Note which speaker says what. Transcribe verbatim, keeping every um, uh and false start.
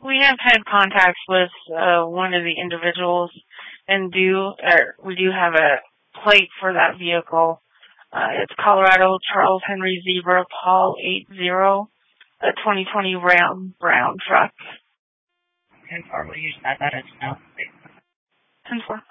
Speaker 1: We have had contacts with uh, one of the individuals, and do er, we do have a plate for that vehicle. Uh, it's Colorado Charles Henry Zebra Paul eight zero, a twenty twenty Ram Brown truck.
Speaker 2: ten four, will you use that? That is no.
Speaker 1: ten four.